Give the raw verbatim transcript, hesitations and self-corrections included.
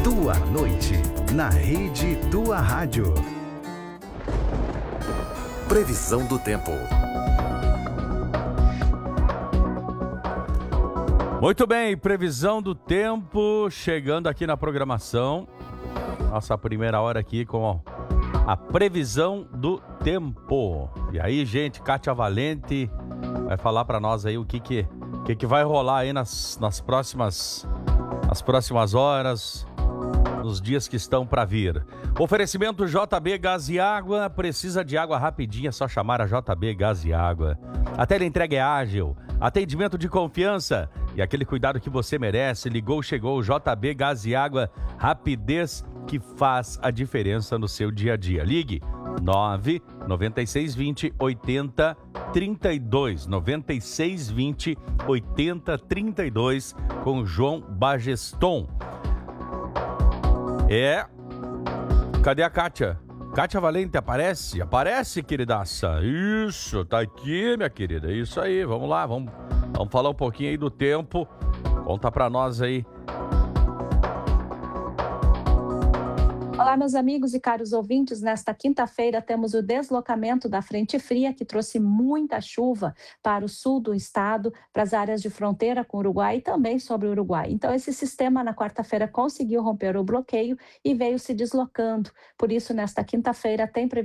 Tua Noite, na Rede Tua Rádio. Previsão do tempo. Muito bem, previsão do tempo, chegando aqui na programação. Nossa primeira hora aqui com a previsão do tempo. E aí, gente, Kátia Valente vai falar para nós aí o que que, que que vai rolar aí nas, nas próximas, nas próximas horas, nos dias que estão para vir. Oferecimento J B Gás e Água. Precisa de água rapidinho, é só chamar a J B Gás e Água. A teleentrega é ágil, atendimento de confiança e aquele cuidado que você merece. Ligou, chegou, J B Gás e Água. Rapidez que faz a diferença no seu dia a dia. Ligue nove nove seis dois zero oito zero três dois, nove seis dois zero oito zero três dois com João Bageston. É. Cadê a Kátia? Kátia Valente, aparece? Aparece, queridaça. Isso, tá aqui, minha querida. Isso aí, vamos lá, vamos, vamos falar um pouquinho aí do tempo. Conta pra nós aí. Olá, meus amigos e caros ouvintes. Nesta quinta-feira temos o deslocamento da frente fria que trouxe muita chuva para o sul do estado, para as áreas de fronteira com o Uruguai e também sobre o Uruguai. Então, esse sistema na quarta-feira conseguiu romper o bloqueio e veio se deslocando. Por isso, nesta quinta-feira tem previsão